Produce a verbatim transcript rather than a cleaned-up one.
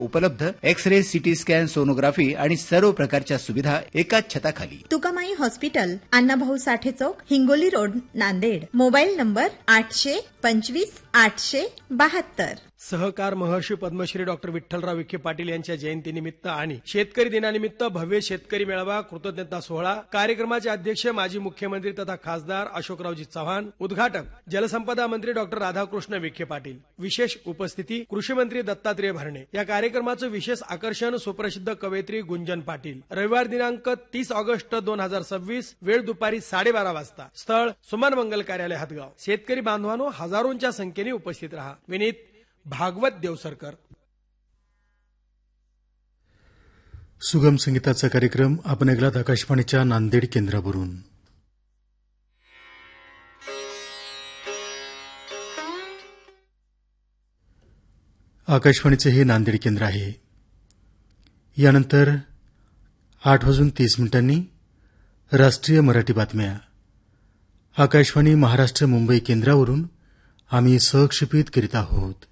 उपलब्ध X ray, CT scan, sonography आणि सर्व प्रकारच्या सुविधा एकाच छताखाली. तुकामाई हॉस्पिटल, अण्णाभाऊ साठे चौक, Hingoli road, Nanded. Mobile number आठशे पंचवीस आठशे बहात्तर. सहकार महर्षी पद्मश्री डॉक्टर विठ्ठलराव विखे पाटील यांच्या जयंतीनिमित्त आणि शेतकरी दिनानिमित्त भव्य शेतकरी मेळावा कृतज्ञता सोहळा. कार्यक्रमाचे अध्यक्ष माजी मुख्यमंत्री तथा खासदार अशोकरावजी चव्हाण. उद्घाटक जलसंपदा मंत्री डॉक्टर राधाकृष्ण विखे पाटील. विशेष उपस्थिती कृषी मंत्री दत्तात्रय भरणे. या कार्यक्रमाचं विशेष आकर्षण सुप्रसिद्ध कवयित्री गुंजन पाटील. रविवार दिनांक तीस ऑगस्ट दोन हजार सव्वीस. वेळ दुपारी साडेबारा वाजता. स्थळ सुमन मंगल कार्यालय हदगाव. शेतकरी बांधवांनो, हजारोंच्या संख्येने उपस्थित रहा. विनीत भागवत देवसरकर. सुगम संगीताचा कार्यक्रम आपण ऐकलात आकाशवाणीच्या नांदेड केंद्रावरून. आकाशवाणीचे हे नांदेड केंद्र आहे. यानंतर आठ वाजून तीस मिनिटांनी राष्ट्रीय मराठी बातम्या आकाशवाणी महाराष्ट्र मुंबई केंद्रावरून आम्ही सहक्षेपित करीत आहोत.